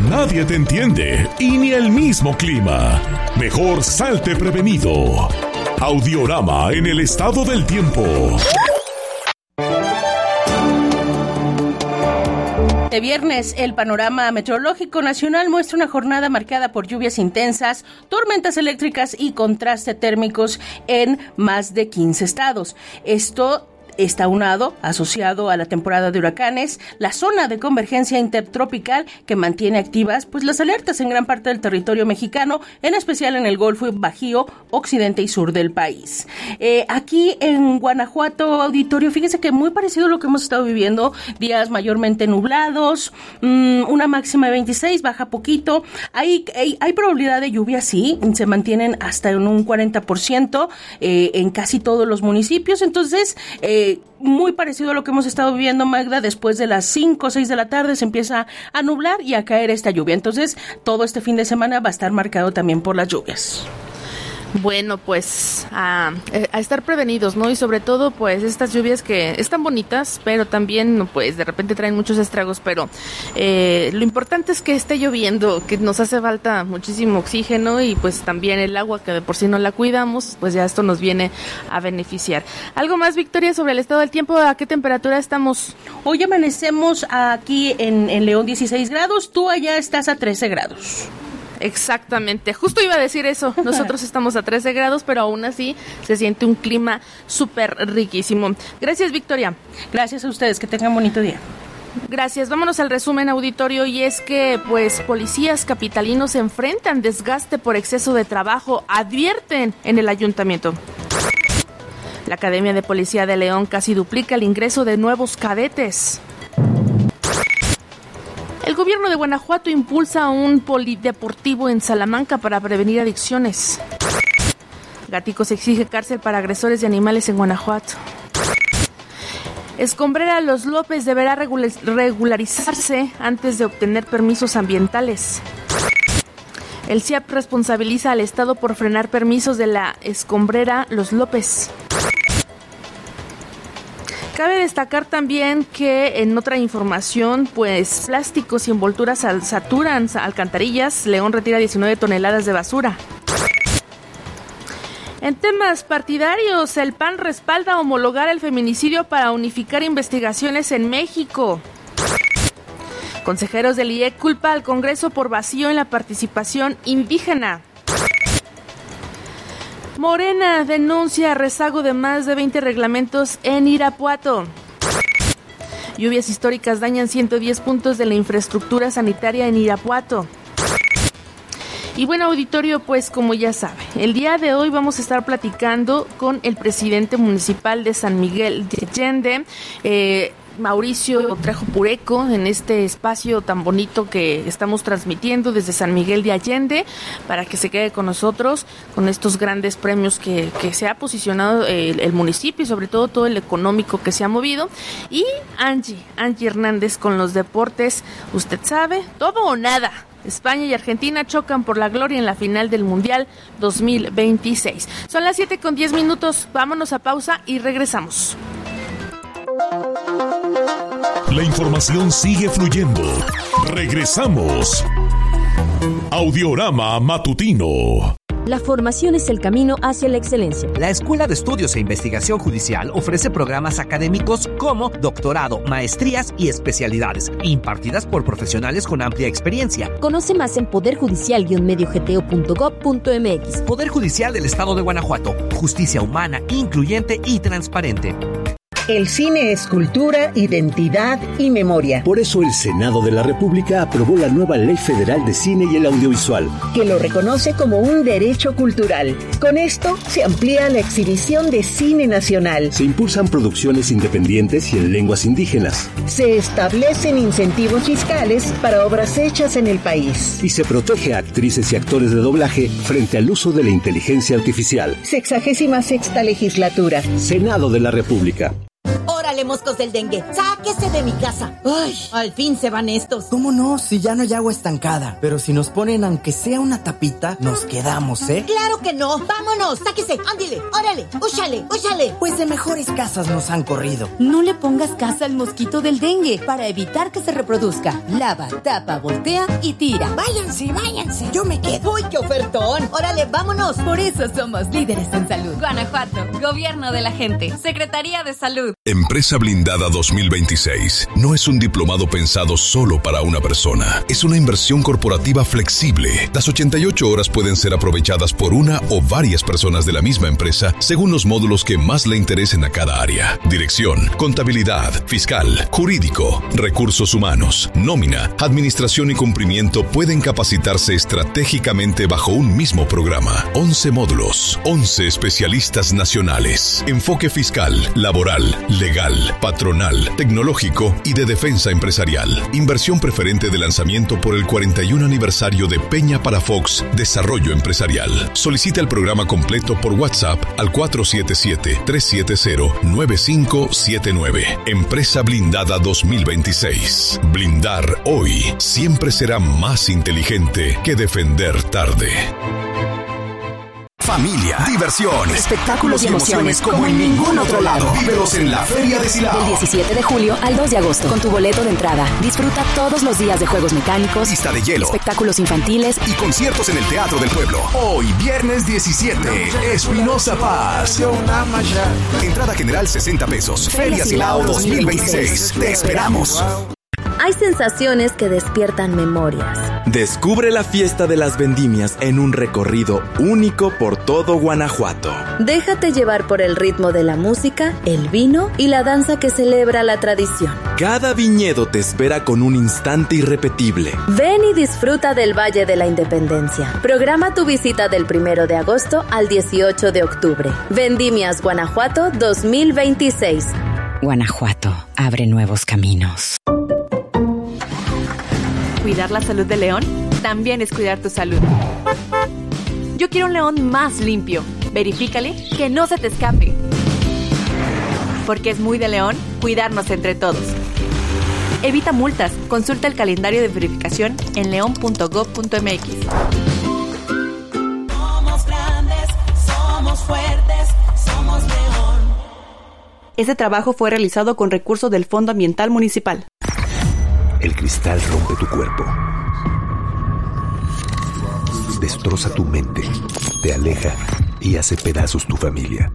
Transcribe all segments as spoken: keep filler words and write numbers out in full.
nadie te entiende y ni el mismo clima. Mejor salte prevenido. Audiorama en el estado del tiempo. De viernes, el panorama meteorológico nacional muestra una jornada marcada por lluvias intensas, tormentas eléctricas y contraste térmicos en más de quince estados. Esto está aunado, asociado a la temporada de huracanes, la zona de convergencia intertropical que mantiene activas pues las alertas en gran parte del territorio mexicano, en especial en el Golfo Bajío, occidente y sur del país. Eh, aquí en Guanajuato, auditorio, fíjese que muy parecido a lo que hemos estado viviendo, días mayormente nublados, mmm, una máxima de veintiséis, baja poquito, hay, hay, hay probabilidad de lluvia, sí, se mantienen hasta en un cuarenta por ciento eh, en casi todos los municipios, entonces, eh, muy parecido a lo que hemos estado viviendo, Magda. Después de las cinco o seis de la tarde se empieza a nublar y a caer esta lluvia. Entonces, todo este fin de semana va a estar marcado también por las lluvias. Bueno, pues a, a estar prevenidos, ¿no? Y sobre todo, pues estas lluvias que están bonitas, pero también, pues de repente traen muchos estragos, pero eh, lo importante es que esté lloviendo, que nos hace falta muchísimo oxígeno y pues también el agua, que de por sí no la cuidamos, pues ya esto nos viene a beneficiar. ¿Algo más, Victoria, sobre el estado del tiempo? ¿A qué temperatura estamos? Hoy amanecemos aquí en, en León dieciséis grados, tú allá estás a trece grados. Exactamente, justo iba a decir eso, nosotros estamos a trece grados, pero aún así se siente un clima súper riquísimo. Gracias, Victoria. Gracias a ustedes, que tengan bonito día. Gracias, vámonos al resumen, auditorio, y es que pues policías capitalinos enfrentan desgaste por exceso de trabajo, advierten en el ayuntamiento. La Academia de Policía de León casi duplica el ingreso de nuevos cadetes. El gobierno de Guanajuato impulsa un polideportivo en Salamanca para prevenir adicciones. Gaticos exige cárcel para agresores de animales en Guanajuato. Escombrera Los López deberá regularizarse antes de obtener permisos ambientales. El C I A P responsabiliza al Estado por frenar permisos de la escombrera Los López. Cabe destacar también que en otra información, pues plásticos y envolturas saturan alcantarillas. León retira diecinueve toneladas de basura. En temas partidarios, el P A N respalda homologar el feminicidio para unificar investigaciones en México. Consejeros del I E C culpa al Congreso por vacío en la participación indígena. Morena denuncia rezago de más de veinte reglamentos en Irapuato. Lluvias históricas dañan ciento diez puntos de la infraestructura sanitaria en Irapuato. Y bueno, auditorio, pues como ya sabe, el día de hoy vamos a estar platicando con el presidente municipal de San Miguel de Allende, eh, Mauricio Trejo Pureco, en este espacio tan bonito que estamos transmitiendo desde San Miguel de Allende, para que se quede con nosotros con estos grandes premios que, que se ha posicionado el, el municipio y sobre todo todo el económico que se ha movido. Y Angie, Angie Hernández con los deportes, usted sabe, todo o nada. España y Argentina chocan por la gloria en la final del Mundial dos mil veintiséis. Son las siete con diez minutos, vámonos a pausa y regresamos. La información sigue fluyendo. Regresamos. Audiorama Matutino. La formación es el camino hacia la excelencia. La Escuela de Estudios e Investigación Judicial ofrece programas académicos como doctorado, maestrías y especialidades, impartidas por profesionales con amplia experiencia. Conoce más en poder judicial guion medio g t o punto gob punto m x. Poder Judicial del Estado de Guanajuato. Justicia humana, incluyente y transparente. El cine es cultura, identidad y memoria. Por eso el Senado de la República aprobó la nueva Ley Federal de Cine y el Audiovisual, que lo reconoce como un derecho cultural. Con esto se amplía la exhibición de cine nacional. Se impulsan producciones independientes y en lenguas indígenas. Se establecen incentivos fiscales para obras hechas en el país. Y se protege a actrices y actores de doblaje frente al uso de la inteligencia artificial. Sexagésima sexta legislatura. Senado de la República. Órale, moscos del dengue, sáquese de mi casa. Ay, al fin se van estos. ¿Cómo no? Si ya no hay agua estancada. Pero si nos ponen aunque sea una tapita, nos quedamos, ¿eh? Claro que no. Vámonos, sáquese, ándile, órale, úchale, úchale. Pues de mejores casas nos han corrido. No le pongas casa al mosquito del dengue para evitar que se reproduzca. Lava, tapa, voltea y tira. Váyanse, váyanse. Yo me quedo. Uy, qué ofertón. Órale, vámonos. Por eso somos líderes en salud. Guanajuato, Gobierno de la Gente, Secretaría de Salud. Empresa Blindada dos mil veintiséis no es un diplomado pensado solo para una persona. Es una inversión corporativa flexible. Las ochenta y ocho horas pueden ser aprovechadas por una o varias personas de la misma empresa según los módulos que más le interesen a cada área. Dirección, contabilidad, fiscal, jurídico, recursos humanos, nómina, administración y cumplimiento pueden capacitarse estratégicamente bajo un mismo programa. once módulos, once especialistas nacionales. Enfoque fiscal, laboral, legal, patronal, tecnológico y de defensa empresarial. Inversión preferente de lanzamiento por el cuarenta y uno aniversario de Peña para Fox Desarrollo Empresarial. Solicita el programa completo por WhatsApp al cuatro siete siete, tres siete cero, nueve cinco siete nueve. Empresa Blindada dos mil veintiséis. Blindar hoy siempre será más inteligente que defender tarde. Familia, diversión, espectáculos y emociones como en ningún otro lado. Vívelos en la Feria de Silao. Del diecisiete de julio al dos de agosto. Con tu boleto de entrada. Disfruta todos los días de juegos mecánicos, pista de hielo, espectáculos infantiles y conciertos en el Teatro del Pueblo. Hoy, viernes diecisiete, Espinosa Paz. Entrada general sesenta pesos. Feria Silao dos mil veintiséis. Te esperamos. Hay sensaciones que despiertan memorias. Descubre la fiesta de las vendimias en un recorrido único por todo Guanajuato. Déjate llevar por el ritmo de la música, el vino y la danza que celebra la tradición. Cada viñedo te espera con un instante irrepetible. Ven y disfruta del Valle de la Independencia. Programa tu visita del primero de agosto al dieciocho de octubre. Vendimias Guanajuato dos mil veintiséis. Guanajuato abre nuevos caminos. Cuidar la salud del león también es cuidar tu salud. Yo quiero un león más limpio. Verifícale que no se te escape. Porque es muy de león cuidarnos entre todos. Evita multas. Consulta el calendario de verificación en león punto gob punto m x. Somos grandes, somos fuertes, somos león. Este trabajo fue realizado con recursos del Fondo Ambiental Municipal. El cristal rompe tu cuerpo, destroza tu mente, te aleja y hace pedazos tu familia.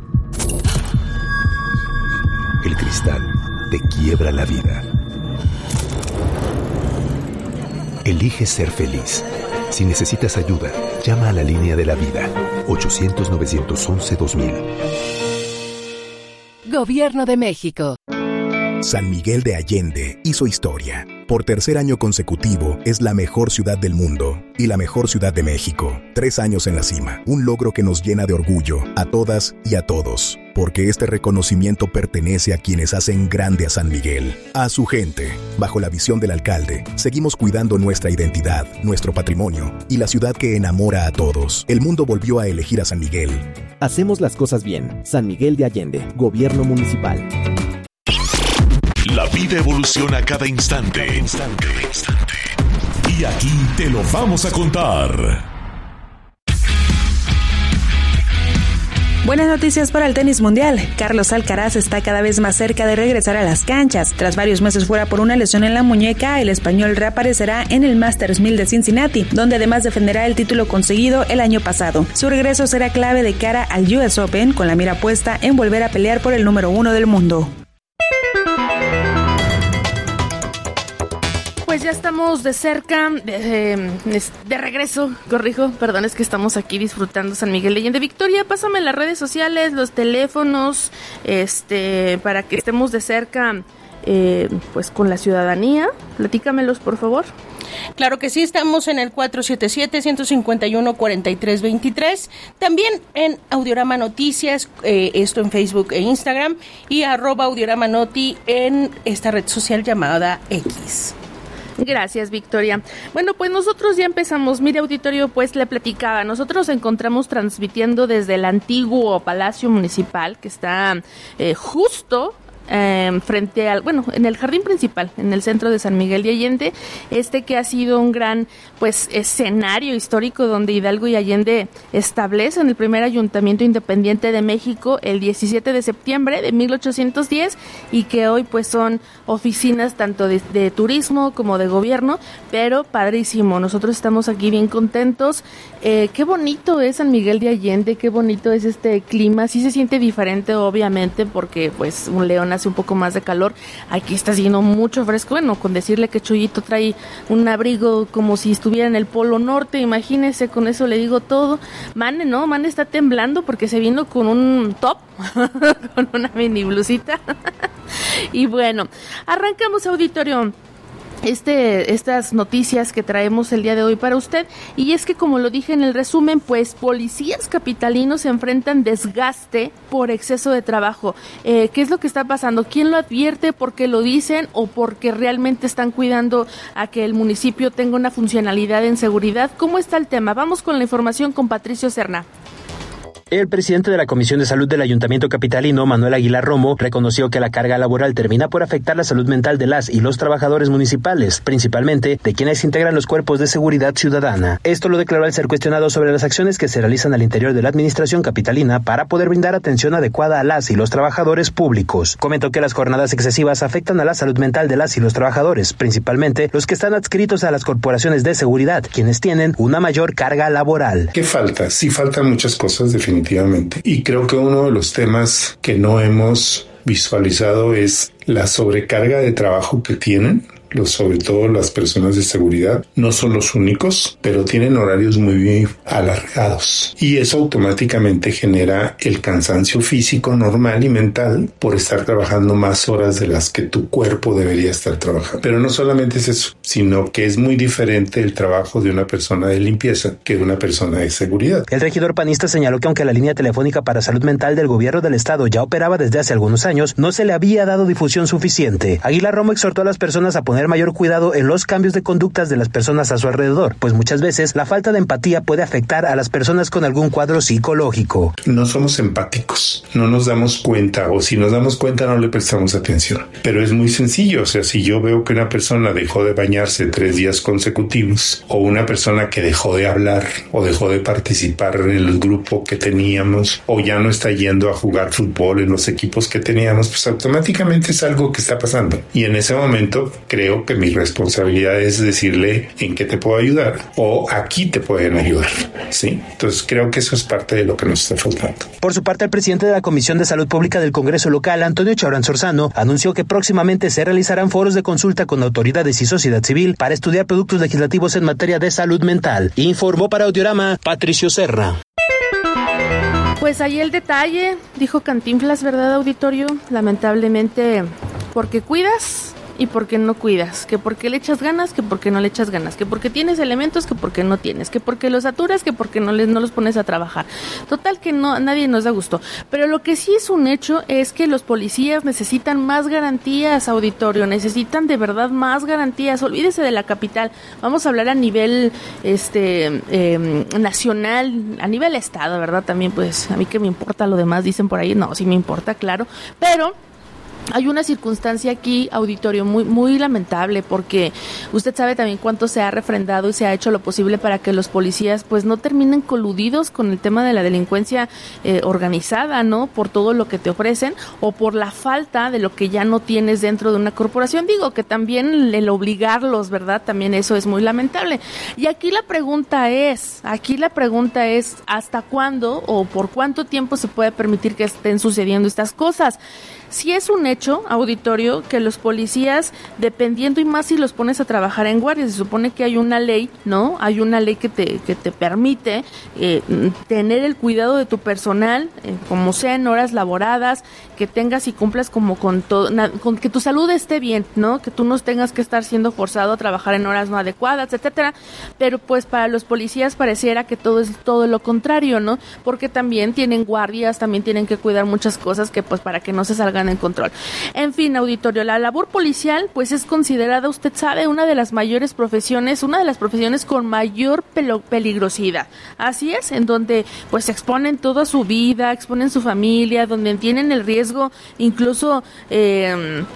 El cristal te quiebra la vida. Elige ser feliz. Si necesitas ayuda, llama a la línea de la vida, ochocientos, novecientos once, dos mil. Gobierno de México. San Miguel de Allende hizo historia. Por tercer año consecutivo es la mejor ciudad del mundo y la mejor ciudad de México. Tres años en la cima, un logro que nos llena de orgullo a todas y a todos, porque este reconocimiento pertenece a quienes hacen grande a San Miguel, a su gente. Bajo la visión del alcalde, seguimos cuidando nuestra identidad, nuestro patrimonio y la ciudad que enamora a todos. El mundo volvió a elegir a San Miguel. Hacemos las cosas bien. San Miguel de Allende, Gobierno Municipal. La vida evoluciona a cada instante. instante, instante. Y aquí te lo vamos a contar. Buenas noticias para el tenis mundial. Carlos Alcaraz está cada vez más cerca de regresar a las canchas. Tras varios meses fuera por una lesión en la muñeca, el español reaparecerá en el Masters mil de Cincinnati, donde además defenderá el título conseguido el año pasado. Su regreso será clave de cara al U S Open, con la mira puesta en volver a pelear por el número uno del mundo. Pues ya estamos de cerca, de, de regreso, corrijo, perdón, es que estamos aquí disfrutando San Miguel de Allende. Victoria, pásame las redes sociales, los teléfonos, este, para que estemos de cerca, eh, pues con la ciudadanía. Platícamelos, por favor. Claro que sí, estamos en el cuatro siete siete, uno cinco uno, cuatro tres dos tres, también en Audiorama Noticias, eh, esto en Facebook e Instagram, y arroba Audiorama Noti en esta red social llamada X. Gracias, Victoria. Bueno, pues nosotros ya empezamos. Mire, auditorio, pues le platicaba. Nosotros nos encontramos transmitiendo desde el antiguo Palacio Municipal, que está eh, justo eh, frente al, bueno, en el jardín principal, en el centro de San Miguel de Allende, este que ha sido un gran, pues, escenario histórico donde Hidalgo y Allende establecen el primer ayuntamiento independiente de México el diecisiete de septiembre de mil ochocientos diez y que hoy, pues, son oficinas tanto de, de turismo como de gobierno, pero padrísimo. Nosotros estamos aquí bien contentos. Eh, qué bonito es San Miguel de Allende, qué bonito es este clima. Sí se siente diferente, obviamente, porque pues un León hace un poco más de calor. Aquí está haciendo mucho fresco. Bueno, con decirle que Chuyito trae un abrigo como si estuviera en el Polo Norte, imagínese, con eso le digo todo. Mane, no, Mane está temblando porque se vino con un top, con una mini blusita. Y bueno, arrancamos, auditorio. Este, estas noticias que traemos el día de hoy para usted, y es que, como lo dije en el resumen, pues policías capitalinos se enfrentan desgaste por exceso de trabajo. Eh, ¿qué es lo que está pasando? ¿Quién lo advierte? ¿Por qué lo dicen? ¿O porque realmente están cuidando a que el municipio tenga una funcionalidad en seguridad? ¿Cómo está el tema? Vamos con la información con Patricio Serna. El presidente de la Comisión de Salud del Ayuntamiento capitalino, Manuel Aguilar Romo, reconoció que la carga laboral termina por afectar la salud mental de las y los trabajadores municipales, principalmente de quienes integran los cuerpos de seguridad ciudadana. Esto lo declaró al ser cuestionado sobre las acciones que se realizan al interior de la administración capitalina para poder brindar atención adecuada a las y los trabajadores públicos. Comentó que las jornadas excesivas afectan a la salud mental de las y los trabajadores, principalmente los que están adscritos a las corporaciones de seguridad, quienes tienen una mayor carga laboral. ¿Qué falta? Sí faltan muchas cosas, definitivamente. Definitivamente. Y creo que uno de los temas que no hemos visualizado es la sobrecarga de trabajo que tienen, los, sobre todo las personas de seguridad. No son los únicos, pero tienen horarios muy bien alargados. Y eso automáticamente genera el cansancio físico normal y mental por estar trabajando más horas de las que tu cuerpo debería estar trabajando. Pero no solamente es eso, sino que es muy diferente el trabajo de una persona de limpieza que de una persona de seguridad. El regidor panista señaló que aunque la línea telefónica para salud mental del gobierno del estado ya operaba desde hace algunos años, no se le había dado difusión suficiente. Aguilar Romo exhortó a las personas a poner mayor cuidado en los cambios de conductas de las personas a su alrededor, pues muchas veces la falta de empatía puede afectar a las personas con algún cuadro psicológico. No somos empáticos, no nos damos cuenta, o si nos damos cuenta no le prestamos atención. Pero es muy sencillo, o sea, si yo veo que una persona dejó de bañarse tres días consecutivos, o una persona que dejó de hablar, o dejó de participar en el grupo que teníamos, o ya no está yendo a jugar fútbol en los equipos que teníamos, pues automáticamente es algo que está pasando. Y en ese momento creo que mi responsabilidad es decirle en qué te puedo ayudar o aquí te pueden ayudar, ¿sí? Entonces creo que eso es parte de lo que nos está faltando. Por su parte, el presidente de la Comisión de Salud Pública del Congreso local, Antonio Chaurán Sorzano, anunció que próximamente se realizarán foros de consulta con autoridades y sociedad civil para estudiar productos legislativos en materia de salud mental. Informó para Audiorama Patricio Serra. Pues ahí el detalle, dijo Cantinflas, ¿verdad, auditorio? Lamentablemente, porque cuidas y porque no cuidas, que porque le echas ganas, que porque no le echas ganas, que porque tienes elementos, que porque no tienes, que porque los saturas, que porque no les no los pones a trabajar. Total que no, nadie nos da gusto. Pero lo que sí es un hecho es que los policías necesitan más garantías, auditorio, necesitan de verdad más garantías. Olvídese de la capital, vamos a hablar a nivel este eh, nacional, a nivel estado, ¿verdad? También pues a mí que me importa lo demás, dicen por ahí, no, sí me importa, claro, pero hay una circunstancia aquí, auditorio, muy muy lamentable, porque usted sabe también cuánto se ha refrendado y se ha hecho lo posible para que los policías pues no terminen coludidos con el tema de la delincuencia eh, organizada, ¿no? Por todo lo que te ofrecen o por la falta de lo que ya no tienes dentro de una corporación. Digo que también el obligarlos, ¿verdad? También eso es muy lamentable. Y aquí la pregunta es, aquí la pregunta es ¿hasta cuándo o por cuánto tiempo se puede permitir que estén sucediendo estas cosas? Si es un hecho, auditorio, que los policías, dependiendo y más si los pones a trabajar en guardia, se supone que hay una ley, ¿no? Hay una ley que te que te permite eh, tener el cuidado de tu personal, eh, como sea en horas laboradas, que tengas y cumplas como con todo, na, con que tu salud esté bien, ¿no? Que tú no tengas que estar siendo forzado a trabajar en horas no adecuadas, etcétera. Pero pues para los policías pareciera que todo es todo lo contrario, ¿no? Porque también tienen guardias, también tienen que cuidar muchas cosas que pues para que no se salgan mantengan en control. En fin, auditorio, la labor policial pues es considerada, usted sabe, una de las mayores profesiones, una de las profesiones con mayor pelo- peligrosidad. Así es, en donde pues exponen toda su vida, exponen su familia, donde tienen el riesgo incluso eh,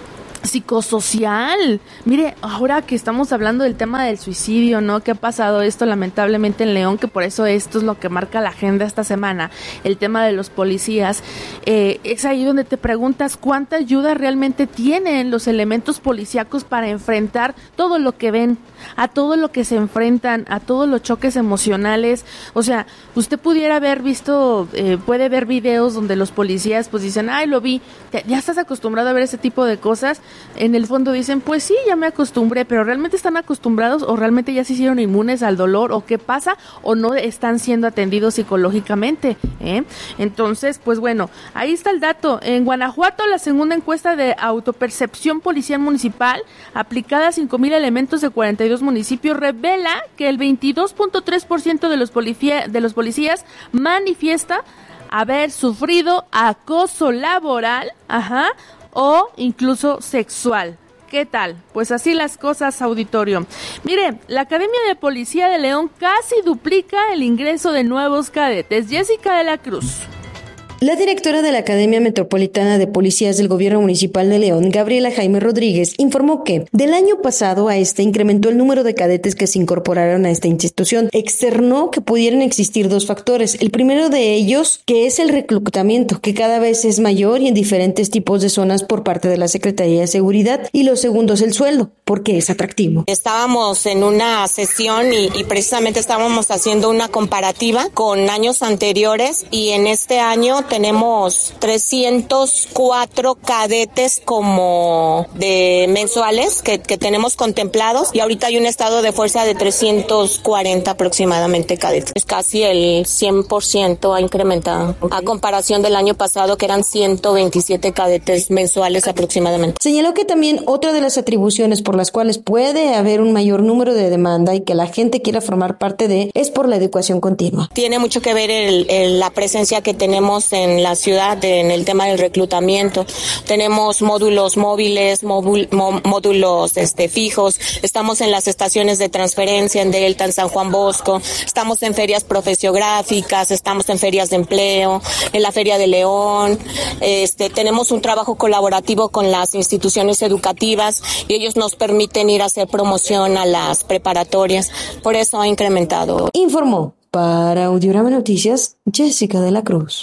psicosocial. Mire, ahora que estamos hablando del tema del suicidio, ¿no? Que ha pasado esto lamentablemente en León, que por eso esto es lo que marca la agenda esta semana, el tema de los policías, eh, es ahí donde te preguntas cuánta ayuda realmente tienen los elementos policíacos para enfrentar todo lo que ven, a todo lo que se enfrentan, a todos los choques emocionales. O sea, usted pudiera haber visto, eh, puede ver videos donde los policías pues dicen, ay, lo vi, ya estás acostumbrado a ver ese tipo de cosas. En el fondo dicen, pues sí, ya me acostumbré, pero ¿realmente están acostumbrados o realmente ya se hicieron inmunes al dolor o qué pasa o no están siendo atendidos psicológicamente? ¿eh? Entonces, pues bueno, ahí está el dato. En Guanajuato, la segunda encuesta de autopercepción policial municipal aplicada a cinco mil elementos de cuarenta y dos municipios revela que el veintidós punto tres por ciento de los policía, de los policías manifiesta haber sufrido acoso laboral, ajá, o incluso sexual. ¿Qué tal? Pues así las cosas, auditorio. Mire, la Academia de Policía de León casi duplica el ingreso de nuevos cadetes. Jessica de la Cruz. La directora de la Academia Metropolitana de Policías del Gobierno Municipal de León, Gabriela Jaime Rodríguez, informó que del año pasado a este incrementó el número de cadetes que se incorporaron a esta institución. Externó que pudieran existir dos factores. El primero de ellos, que es el reclutamiento, que cada vez es mayor y en diferentes tipos de zonas por parte de la Secretaría de Seguridad. Y lo segundo es el sueldo, porque es atractivo. Estábamos en una sesión y, y precisamente estábamos haciendo una comparativa con años anteriores y en este año tenemos trescientos cuatro cadetes como de mensuales que, que tenemos contemplados y ahorita hay un estado de fuerza de trescientos cuarenta aproximadamente cadetes. Es casi el cien por ciento ha incrementado okay. A comparación del año pasado que eran ciento veintisiete cadetes mensuales aproximadamente. Señaló que también otra de las atribuciones por las cuales puede haber un mayor número de demanda y que la gente quiera formar parte de es por la educación continua. Tiene mucho que ver el, el, la presencia que tenemos en en la ciudad de, en el tema del reclutamiento. Tenemos módulos móviles, móvul, mó, módulos este, fijos, estamos en las estaciones de transferencia en Delta, en San Juan Bosco, estamos en ferias profesiográficas, estamos en ferias de empleo, en la Feria de León, este, tenemos un trabajo colaborativo con las instituciones educativas y ellos nos permiten ir a hacer promoción a las preparatorias, por eso ha incrementado. Informó para Audiorama Noticias, Jessica de la Cruz.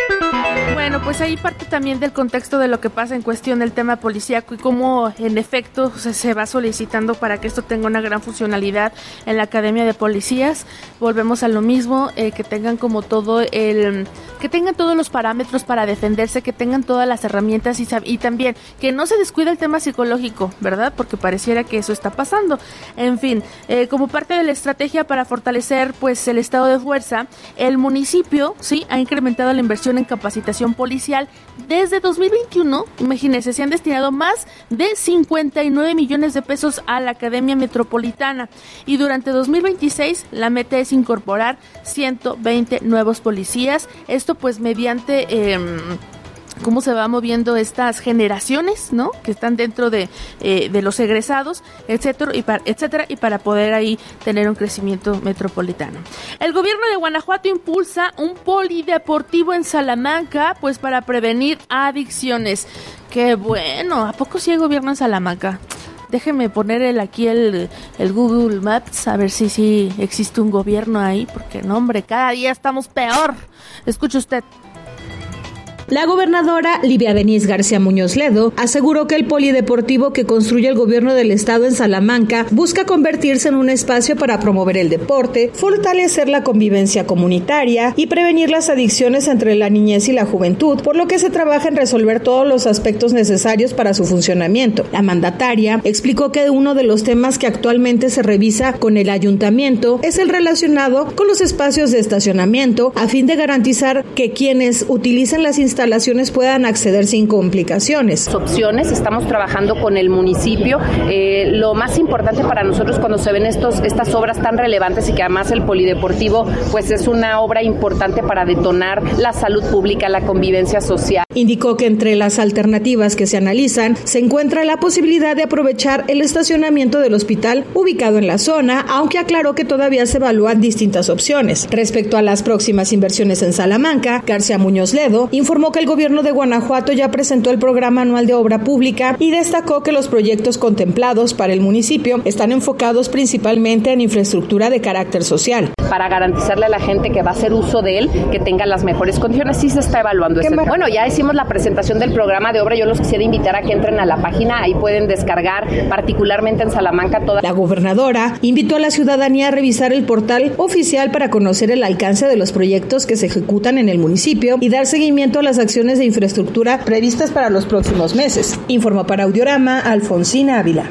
Bueno, pues ahí parte también del contexto de lo que pasa en cuestión del tema policíaco y cómo en efecto se, se va solicitando para que esto tenga una gran funcionalidad en la Academia de Policías. Volvemos a lo mismo, eh, que tengan como todo el, que tengan todos los parámetros para defenderse, que tengan todas las herramientas y, y también que no se descuide el tema psicológico, ¿verdad? Porque pareciera que eso está pasando. En fin, eh, como parte de la estrategia para fortalecer pues el estado de fuerza, el municipio sí ha incrementado la inversión en capacitación policial desde dos mil veintiuno. Imagínense, se han destinado más de cincuenta y nueve millones de pesos a la Academia Metropolitana y durante dos mil veintiséis la meta es incorporar ciento veinte nuevos policías. Esto pues mediante eh, cómo se va moviendo estas generaciones, ¿no? Que están dentro de, eh, de los egresados, etcétera y, para, etcétera, y para poder ahí tener un crecimiento metropolitano. El gobierno de Guanajuato impulsa un polideportivo en Salamanca, pues para prevenir adicciones. ¡Qué bueno! ¿A poco sí hay gobierno en Salamanca? Déjeme poner el, aquí el, el Google Maps, a ver si sí existe un gobierno ahí, porque no, hombre, cada día estamos peor. Escuche usted. La gobernadora Livia Denisse García Muñoz Ledo aseguró que el polideportivo que construye el gobierno del estado en Salamanca busca convertirse en un espacio para promover el deporte, fortalecer la convivencia comunitaria y prevenir las adicciones entre la niñez y la juventud, por lo que se trabaja en resolver todos los aspectos necesarios para su funcionamiento. La mandataria explicó que uno de los temas que actualmente se revisa con el ayuntamiento es el relacionado con los espacios de estacionamiento, a fin de garantizar que quienes utilizan las instalaciones instalaciones puedan acceder sin complicaciones. Opciones, estamos trabajando con el municipio. Eh, lo más importante para nosotros cuando se ven estos, estas obras tan relevantes y que además el polideportivo pues es una obra importante para detonar la salud pública, la convivencia social. Indicó que entre las alternativas que se analizan se encuentra la posibilidad de aprovechar el estacionamiento del hospital ubicado en la zona, aunque aclaró que todavía se evalúan distintas opciones. Respecto a las próximas inversiones en Salamanca, García Muñoz Ledo informó que el gobierno de Guanajuato ya presentó el programa anual de obra pública y destacó que los proyectos contemplados para el municipio están enfocados principalmente en infraestructura de carácter social. Para garantizarle a la gente que va a hacer uso de él, que tenga las mejores condiciones, sí se está evaluando ese. Bueno, ya hicimos la presentación del programa de obra, yo los quisiera invitar a que entren a la página, ahí pueden descargar, particularmente en Salamanca, toda. La gobernadora invitó a la ciudadanía a revisar el portal oficial para conocer el alcance de los proyectos que se ejecutan en el municipio y dar seguimiento a las acciones de infraestructura previstas para los próximos meses. Informó para Audiorama Alfonsina Ávila.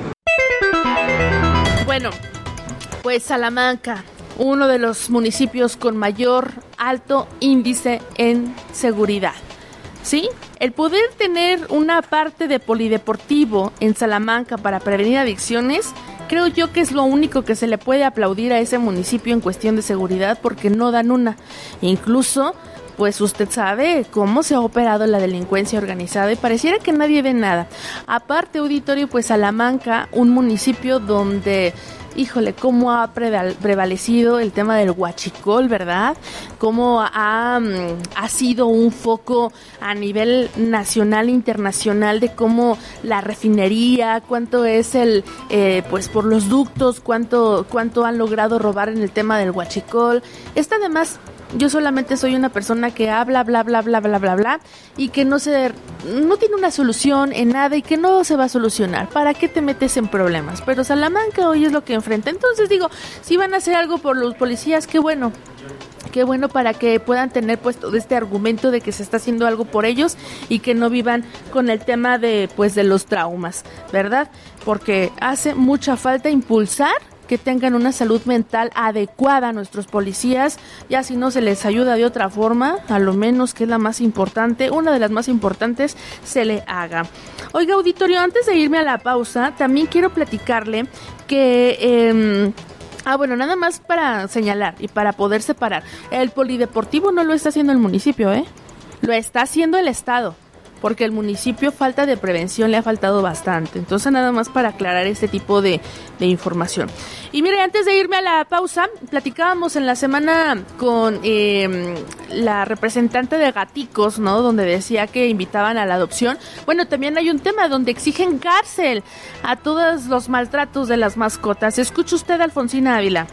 Bueno, pues Salamanca, uno de los municipios con mayor alto índice en seguridad. ¿Sí? El poder tener una parte de polideportivo en Salamanca para prevenir adicciones, creo yo que es lo único que se le puede aplaudir a ese municipio en cuestión de seguridad, porque no dan una. Incluso, pues usted sabe cómo se ha operado la delincuencia organizada y pareciera que nadie ve nada. Aparte, auditorio, pues Salamanca, un municipio donde... Híjole, cómo ha prevalecido el tema del huachicol, ¿verdad? Cómo ha, ha sido un foco a nivel nacional, internacional, de cómo la refinería, cuánto es el, eh, pues por los ductos, cuánto, cuánto han logrado robar en el tema del huachicol. Está además... Yo solamente soy una persona que habla, bla, bla, bla, bla, bla, bla, y que no se, no tiene una solución en nada y que no se va a solucionar. ¿Para qué te metes en problemas? Pero Salamanca hoy es lo que enfrenta. Entonces digo, si van a hacer algo por los policías, qué bueno. Qué bueno para que puedan tener pues todo este argumento de que se está haciendo algo por ellos y que no vivan con el tema de pues de los traumas, ¿verdad? Porque hace mucha falta impulsar que tengan una salud mental adecuada a nuestros policías, ya si no se les ayuda de otra forma, a lo menos que es la más importante, una de las más importantes, se le haga. Oiga, auditorio, antes de irme a la pausa, también quiero platicarle que... Eh, Ah, bueno, nada más para señalar y para poder separar. El polideportivo no lo está haciendo el municipio, ¿eh? Lo está haciendo el Estado, porque el municipio falta de prevención le ha faltado bastante. Entonces, nada más para aclarar este tipo de, de información. Y mire, antes de irme a la pausa, platicábamos en la semana con eh, la representante de Gaticos, ¿no? Donde decía que invitaban a la adopción. Bueno, también hay un tema donde exigen cárcel a todos los maltratos de las mascotas. Escucha usted, Alfonsina Ávila.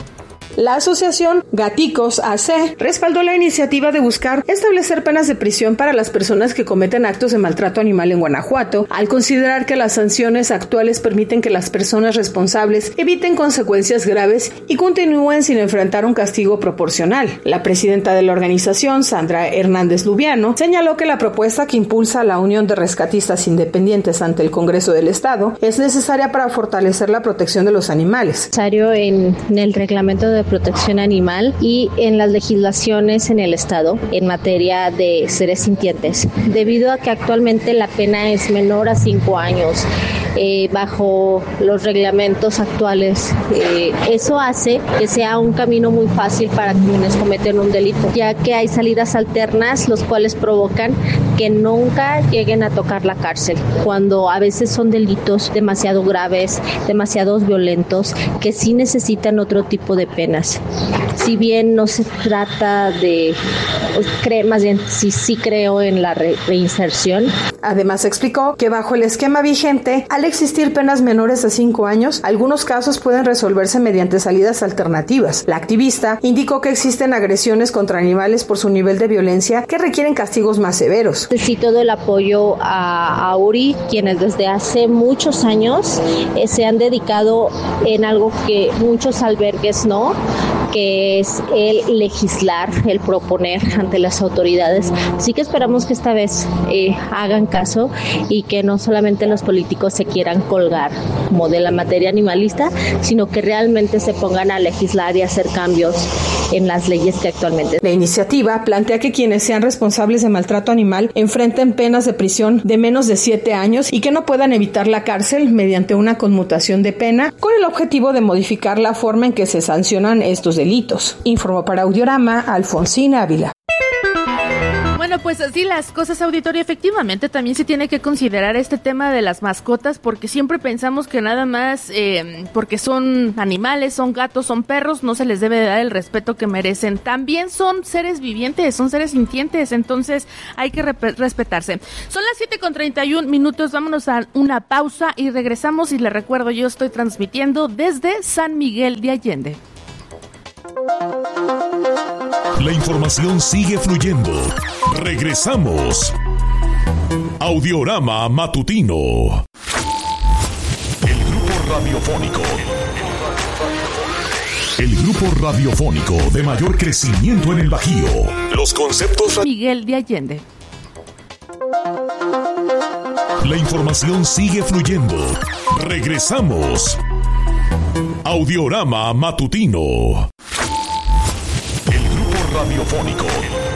La asociación Gaticos A C respaldó la iniciativa de buscar establecer penas de prisión para las personas que cometen actos de maltrato animal en Guanajuato, al considerar que las sanciones actuales permiten que las personas responsables eviten consecuencias graves y continúen sin enfrentar un castigo proporcional. La presidenta de la organización, Sandra Hernández Lubiano, señaló que la propuesta que impulsa la Unión de Rescatistas Independientes ante el Congreso del Estado es necesaria para fortalecer la protección de los animales. Necesario en, en el reglamento de protección animal y en las legislaciones en el Estado en materia de seres sintientes, debido a que actualmente la pena es menor a cinco años. Eh, bajo los reglamentos actuales, eh, eso hace que sea un camino muy fácil para quienes cometen un delito, ya que hay salidas alternas, los cuales provocan que nunca lleguen a tocar la cárcel, cuando a veces son delitos demasiado graves, demasiado violentos, que sí necesitan otro tipo de penas. Si bien no se trata de, cree, más bien sí, sí creo en la re, reinserción. Además explicó que bajo el esquema vigente, al existir penas menores a cinco años, algunos casos pueden resolverse mediante salidas alternativas. La activista indicó que existen agresiones contra animales por su nivel de violencia que requieren castigos más severos. Necesito todo el apoyo a, a URI, quienes desde hace muchos años eh, se han dedicado en algo que muchos albergues no, que es el legislar, el proponer ante las autoridades. Así que esperamos que esta vez eh, hagan caso y que no solamente los políticos se quieran colgar como de la materia animalista, sino que realmente se pongan a legislar y hacer cambios en las leyes que actualmente. La iniciativa plantea que quienes sean responsables de maltrato animal enfrenten penas de prisión de menos de siete años y que no puedan evitar la cárcel mediante una conmutación de pena, con el objetivo de modificar la forma en que se sancionan estos delitos. Informó para Audiorama Alfonsina Ávila. Bueno, pues así las cosas, auditorio. Efectivamente, también se tiene que considerar este tema de las mascotas, porque siempre pensamos que nada más eh, porque son animales, son gatos, son perros, no se les debe dar el respeto que merecen. También son seres vivientes, son seres sintientes, entonces hay que rep- respetarse. Son las siete con treinta y un minutos, vámonos a una pausa y regresamos. Y les recuerdo, yo estoy transmitiendo desde San Miguel de Allende. La información sigue fluyendo. Regresamos. Audiorama Matutino. El grupo radiofónico. El grupo radiofónico de mayor crecimiento en el Bajío. Los conceptos. Miguel de Allende. La información sigue fluyendo. Regresamos. Audiorama Matutino. El grupo radiofónico